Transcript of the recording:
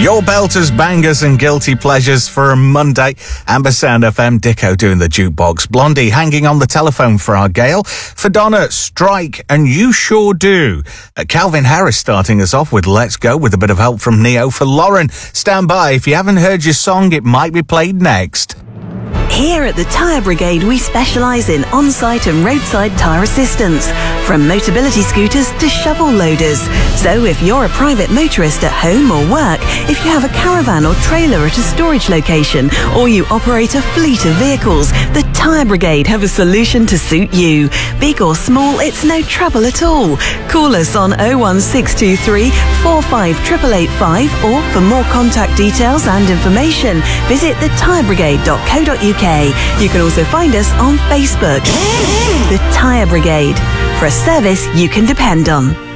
Your belters, bangers and guilty pleasures for a Monday. Amber Sound FM, Dicko doing the jukebox. Blondie hanging on the telephone for our Gail. For Donna, Strike and You Sure Do. Calvin Harris starting us off with Let's Go with a bit of help from Neo. For Lauren, stand by. If you haven't heard your song, it might be played next. Here at the Tyre Brigade, we specialise in on-site and roadside tyre assistance, from Motability scooters to shovel loaders. So if you're a private motorist at home or work, if you have a caravan or trailer at a storage location, or you operate a fleet of vehicles, the Tyre Brigade have a solution to suit you. Big or small, it's no trouble at all. Call us on 01623 458885, or for more contact details and information, visit thetyrebrigade.co.uk. You can also find us on Facebook. The Tyre Brigade, for a service you can depend on.